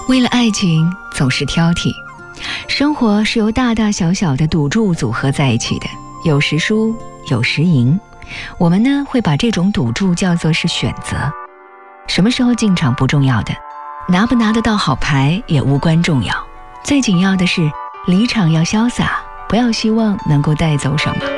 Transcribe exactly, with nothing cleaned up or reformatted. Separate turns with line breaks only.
为了爱情总是挑剔，生活是由大大小小的赌注组合在一起的，有时输有时赢，我们呢会把这种赌注叫做是选择。什么时候进场不重要的，拿不拿得到好牌也无关重要，最紧要的是离场要潇洒，不要希望能够带走什么。